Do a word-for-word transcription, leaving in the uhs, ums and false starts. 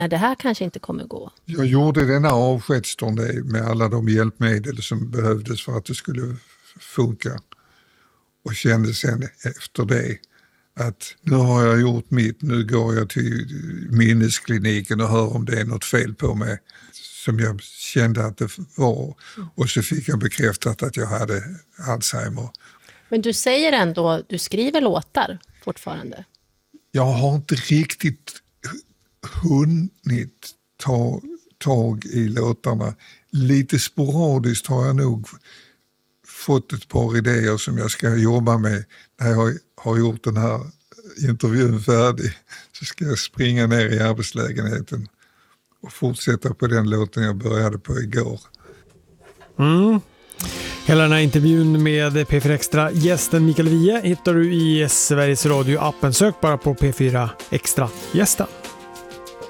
Nej, det här kanske inte kommer gå. Jag gjorde denna avskedsturné med alla de hjälpmedel som behövdes för att det skulle funka. Och kände sen efter det att nu har jag gjort mitt, nu går jag till minneskliniken och hör om det är något fel på mig som jag kände att det var. Och så fick jag bekräftat att jag hade Alzheimer. Men du säger ändå, du skriver låtar fortfarande. Jag har inte riktigt hunnit ta tag i låtarna. Lite sporadiskt har jag nog fått ett par idéer som jag ska jobba med. När jag har gjort den här intervjun färdig så ska jag springa ner i arbetslägenheten och fortsätta på den låten jag började på igår. Mm. Hela den här intervjun med P fyra Extra gästen Mikael Wiehe hittar du i Sveriges Radio-appen. Sök bara på P fyra Extra gästen.